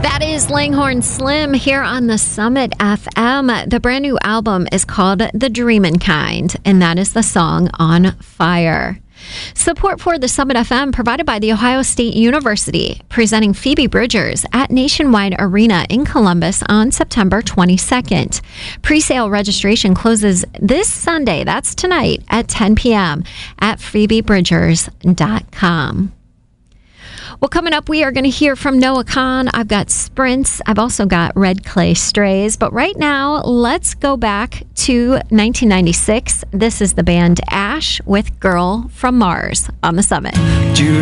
That is Langhorne Slim here on the Summit FM. The brand new album is called The Dreamin' Kind, and that is the song On Fire. Support for the Summit FM provided by The Ohio State University, presenting Phoebe Bridgers at Nationwide Arena in Columbus on September 22nd. Presale registration closes this Sunday, that's tonight, at 10 p.m. at phoebebridgers.com. Well, coming up, we are going to hear from Noah Kahan. I've got Sprints. I've also got Red Clay Strays. But right now, let's go back to 1996. This is the band Ash with Girl from Mars on the Summit.